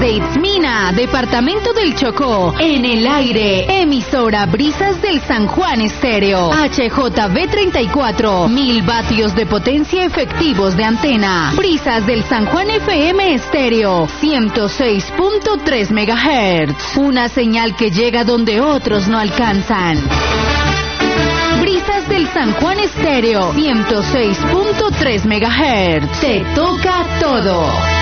Desde Itzmina, departamento del Chocó, en el aire, emisora Brisas del San Juan Estéreo, HJB 34, 1000 vatios de potencia efectivos de antena. Brisas del San Juan FM Estéreo, 106.3 MHz, una señal que llega donde otros no alcanzan. Brisas del San Juan Estéreo, 106.3 MHz, te toca todo.